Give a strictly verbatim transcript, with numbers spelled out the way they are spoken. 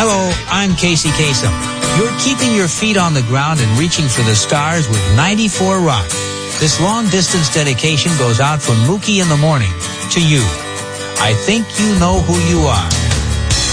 Hello, I'm Casey Kasem. You're keeping your feet on the ground and reaching for the stars with ninety-four Rock. This long-distance dedication goes out from Mookie in the morning to you. I think you know who you are.